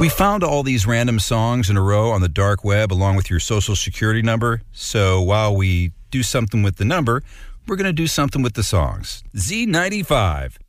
We found all these random songs in a row on the dark web along with your social security number. So while we do something with the number, we're going to do something with the songs. Z95.